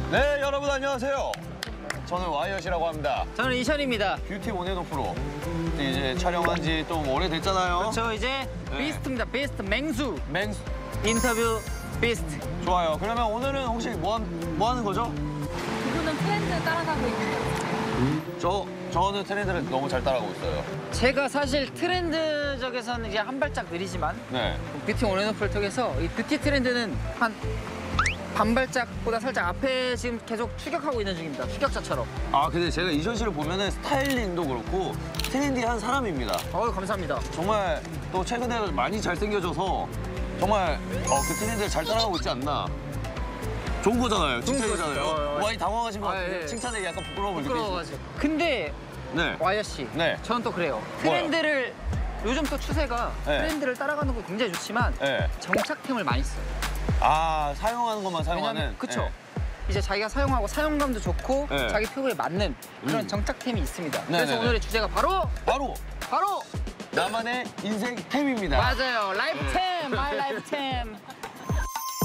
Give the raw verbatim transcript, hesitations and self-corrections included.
네, 여러분 안녕하세요. 저는 와이엇이라고 합니다. 저는 이션입니다. 뷰티 온앤오 프로. 이제 촬영한 지 좀 오래됐잖아요. 저 이제 네. 비스트입니다. 비스트 맹수. 맹수. 인터뷰 비스트. 좋아요. 그러면 오늘은 혹시 뭐, 한, 뭐 하는 거죠? 그분은 트렌드 따라가고 있는 거예요. 저, 저는 트렌드를 너무 잘 따라가고 있어요. 제가 사실 트렌드적에서는 이제 한 발짝 느리지만 네. 뷰티 온앤오프를 통해서 이 뷰티 트렌드는 한 반발짝보다 살짝 앞에 지금 계속 추격하고 있는 중입니다. 추격자처럼. 아, 근데 제가 이션 씨를 보면은 스타일링도 그렇고 트렌디한 사람입니다. 어우, 감사합니다. 정말 또 최근에 많이 잘생겨져서 정말 어, 그 트렌드를 잘 따라가고 있지 않나. 좋은 거잖아요. 칭찬이잖아요. 거죠. 어, 어. 많이 당황하신 것 아, 같은데 예. 칭찬에 약간 부끄러움을 느끼시죠? 부끄러워가지고. 근데 네. 와이어 씨, 네. 저는 또 그래요. 트렌드를 요즘 또 추세가 네. 트렌드를 따라가는 거 굉장히 좋지만 네. 정착템을 많이 써요. 아, 사용하는 것만 사용하는. 왜냐면 그쵸? 네. 이제 자기가 사용하고 사용감도 좋고 네. 자기 피부에 맞는 그런 음. 정착템이 있습니다. 네네네. 그래서 오늘의 주제가 바로 바로 바로 나만의 인생 템입니다. 맞아요. 라이프템, 마이 라이프템.